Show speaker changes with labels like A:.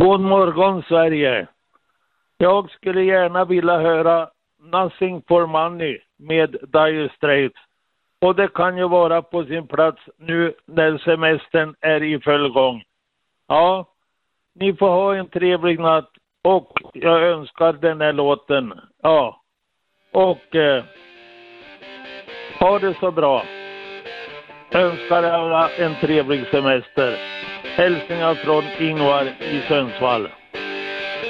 A: God morgon Sverige. Jag skulle gärna vilja höra Nothing for Money med Dire Straits. Och det kan ju vara på sin plats nu när semestern är i full gång. Ja, ni får ha en trevlig natt och jag önskar den här låten. Ja, och ha det så bra. Önskar alla en trevlig semester. Hälsningar från Ingvar i Sundsvall.